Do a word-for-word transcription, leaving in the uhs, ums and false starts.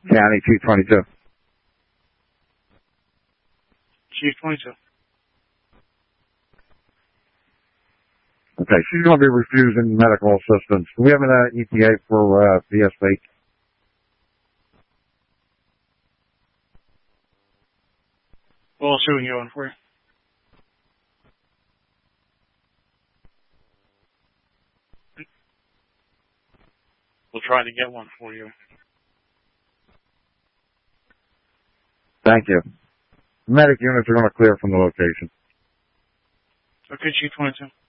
County Chief twenty-two. Chief twenty-two. Okay, she's going to be refusing medical assistance. Do we have an uh, E T A for uh, V S B? We'll see what we can get one for you. We'll try to get one for you. Thank you. Medic units are going to clear from the location. Okay, Chief twenty-two.